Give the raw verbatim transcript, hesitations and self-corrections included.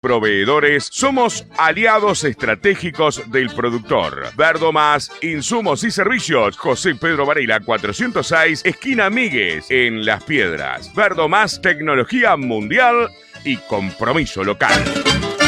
proveedores, somos aliados estratégicos del productor. Verdomás, insumos y servicios. José Pedro Varela cuatrocientos seis, esquina Míguez, en Las Piedras. Verdomás, tecnología mundial y compromiso local.